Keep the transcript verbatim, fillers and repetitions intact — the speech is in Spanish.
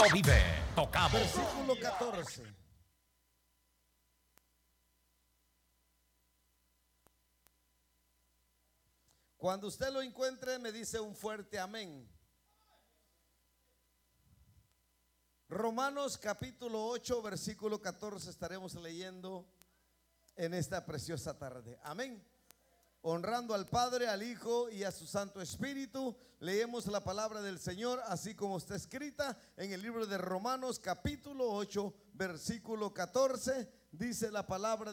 Cristo vive. Tocamos. Versículo catorce. Cuando usted lo encuentre, me dice un fuerte amén. Romanos capítulo ocho, versículo catorce estaremos leyendo en esta preciosa tarde. Amén. Honrando al Padre, al Hijo y a su Santo Espíritu, leemos la palabra del Señor así como está escrita en el libro de Romanos capítulo ocho, versículo catorce. Dice la palabra